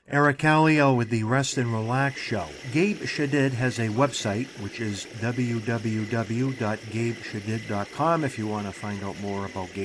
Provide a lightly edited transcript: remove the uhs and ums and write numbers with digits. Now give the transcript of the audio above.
Eric Callio with the Rest and Relax Show. Gabe Shadid has a website, which is www.gabeshadid.com if you want to find out more about Gabe